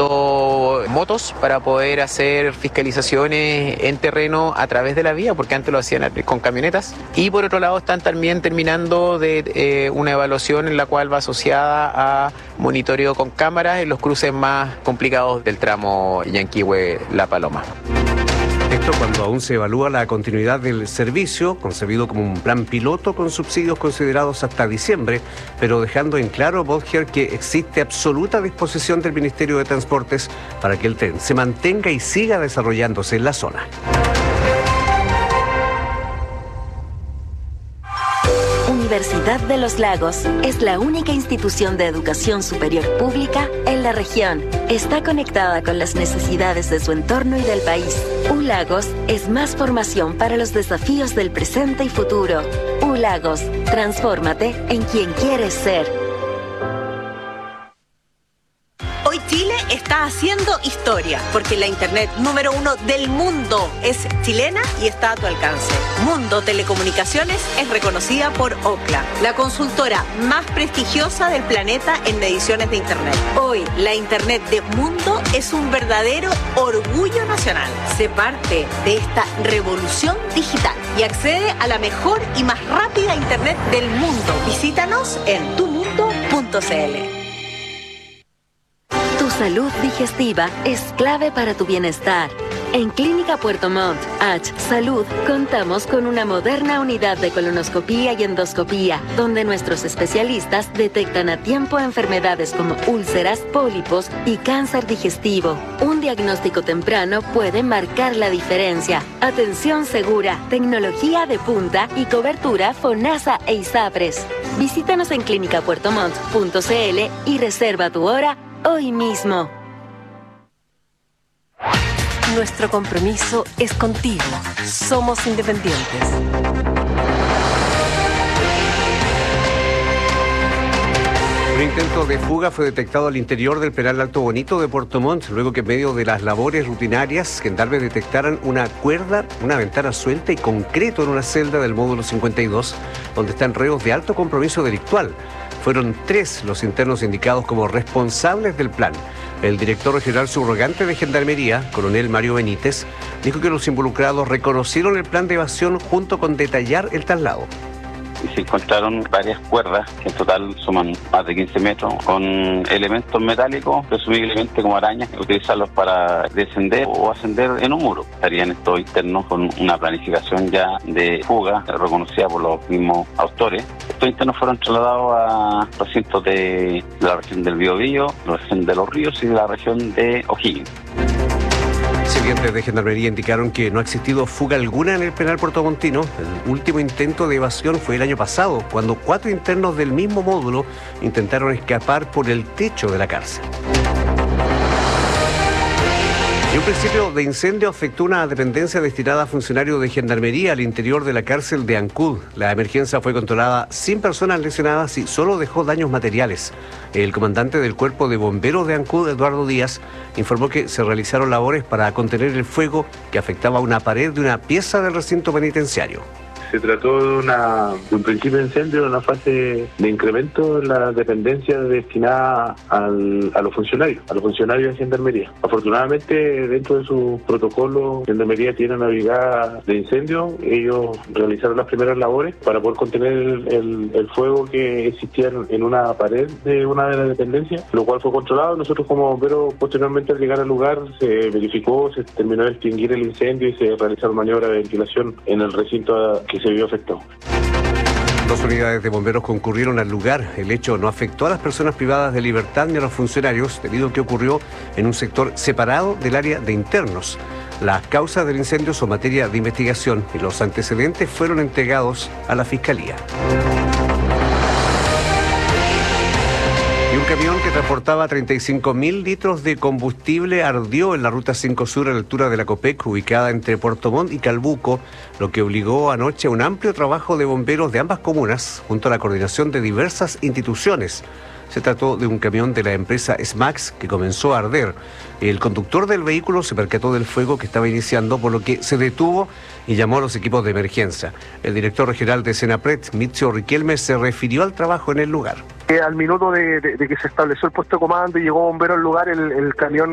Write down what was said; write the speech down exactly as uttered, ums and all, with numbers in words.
usando motos para poder hacer fiscalizaciones en terreno a través de la vía, porque antes lo hacían con camionetas. Y por otro lado están también terminando de eh, una evaluación en la cual va asociada a monitoreo con cámaras en los cruces más complicados del tramo Yanquihue-La Paloma. Esto cuando aún se evalúa la continuidad del servicio, concebido como un plan piloto con subsidios considerados hasta diciembre, pero dejando en claro, Bodger, que existe absoluta disposición del Ministerio de Transportes para que el tren se mantenga y siga desarrollándose en la zona. Universidad de los Lagos es la única institución de educación superior pública en la región. Está conectada con las necesidades de su entorno y del país. U Lagos es más formación para los desafíos del presente y futuro. U Lagos, transfórmate en quien quieres ser. Hoy Chile está haciendo historia, porque la internet número uno del mundo es chilena y está a tu alcance. Mundo Telecomunicaciones es reconocida por Ookla, la consultora más prestigiosa del planeta en mediciones de internet. Hoy, la internet de Mundo es un verdadero orgullo nacional. Sé parte de esta revolución digital y accede a la mejor y más rápida internet del mundo. Visítanos en tu mundo punto c l. Tu salud digestiva es clave para tu bienestar. En Clínica Puerto Montt, H Salud, contamos con una moderna unidad de colonoscopía y endoscopía, donde nuestros especialistas detectan a tiempo enfermedades como úlceras, pólipos y cáncer digestivo. Un diagnóstico temprano puede marcar la diferencia. Atención segura, tecnología de punta y cobertura FONASA e ISAPRES. Visítanos en clínica puerto montt punto c l y reserva tu hora hoy mismo. Nuestro compromiso es contigo. Somos independientes. Un intento de fuga fue detectado al interior del penal Alto Bonito de Puerto Montt, luego que en medio de las labores rutinarias, gendarmes detectaran una cuerda, una ventana suelta y concreto en una celda del módulo cincuenta y dos, donde están reos de alto compromiso delictual. Fueron tres los internos indicados como responsables del plan. El director regional subrogante de Gendarmería, coronel Mario Benítez, dijo que los involucrados reconocieron el plan de evasión junto con detallar el traslado. Y se encontraron varias cuerdas, que en total suman más de quince metros, con elementos metálicos, presumiblemente como arañas, utilizarlos para descender o ascender en un muro. Estarían estos internos con una planificación ya de fuga, reconocida por los mismos autores. Estos internos fueron trasladados a recintos de la región del Biobío, la región de Los Ríos y de la región de O'Higgins. Sirvientes de Gendarmería indicaron que no ha existido fuga alguna en el penal puertomontino. El último intento de evasión fue el año pasado, cuando cuatro internos del mismo módulo intentaron escapar por el techo de la cárcel. Y un principio de incendio afectó una dependencia destinada a funcionarios de Gendarmería al interior de la cárcel de Ancud. La emergencia fue controlada sin personas lesionadas y solo dejó daños materiales. El comandante del Cuerpo de Bomberos de Ancud, Eduardo Díaz, informó que se realizaron labores para contener el fuego que afectaba una pared de una pieza del recinto penitenciario. Se trató de, una, de un principio de incendio, de una fase de incremento en la dependencia destinada al, a los funcionarios, a los funcionarios de Gendarmería. Afortunadamente, dentro de su protocolo, Gendarmería tiene una brigada de incendio. Ellos realizaron las primeras labores para poder contener el, el, el fuego que existía en una pared de una de las dependencias, lo cual fue controlado. Nosotros como bomberos, posteriormente al llegar al lugar, se verificó, se terminó de extinguir el incendio y se realizaron maniobras de ventilación en el recinto que se vio afectado. Dos unidades de bomberos concurrieron al lugar. El hecho no afectó a las personas privadas de libertad ni a los funcionarios, debido a que ocurrió en un sector separado del área de internos. Las causas del incendio son materia de investigación y los antecedentes fueron entregados a la Fiscalía. Y un camión que transportaba treinta y cinco mil litros de combustible ardió en la Ruta cinco Sur a la altura de la Copec, ubicada entre Puerto Montt y Calbuco, lo que obligó anoche a un amplio trabajo de bomberos de ambas comunas, junto a la coordinación de diversas instituciones. Se trató de un camión de la empresa SMAX que comenzó a arder. El conductor del vehículo se percató del fuego que estaba iniciando, por lo que se detuvo y llamó a los equipos de emergencia. El director regional de Senapred, Mitzio Riquelme, se refirió al trabajo en el lugar. Al minuto de, de, de que se estableció el puesto de comando y llegó bombero al lugar, el, el camión